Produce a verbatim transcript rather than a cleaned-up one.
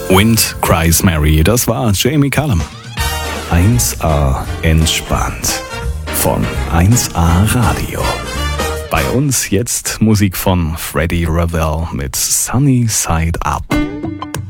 Wind Cries Mary, das war Jamie Cullum. eins A entspannt von eins A Radio. Bei uns jetzt Musik von Freddie Ravel mit Sunny Side Up.